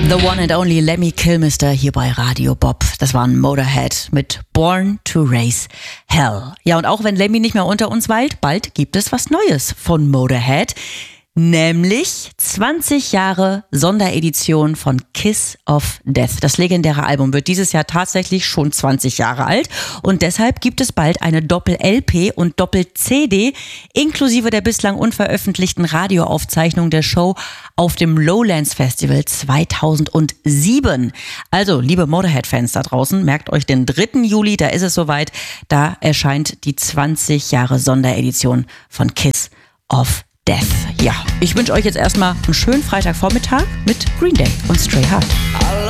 The one and only Lemmy Kilmister hier bei Radio Bob. Das war ein Motorhead mit Born to Raise Hell. Ja, und auch wenn Lemmy nicht mehr unter uns weilt, bald gibt es was Neues von Motorhead. Nämlich 20 Jahre Sonderedition von Kiss of Death. Das legendäre Album wird dieses Jahr tatsächlich schon 20 Jahre alt und deshalb gibt es bald eine Doppel-LP und Doppel-CD inklusive der bislang unveröffentlichten Radioaufzeichnung der Show auf dem Lowlands Festival 2007. Also, liebe Motorhead-Fans da draußen, merkt euch den 3. Juli, da ist es soweit, da erscheint die 20 Jahre Sonderedition von Kiss of Death. Ja, ich wünsche euch jetzt erstmal einen schönen Freitagvormittag mit Green Day und Stray Heart.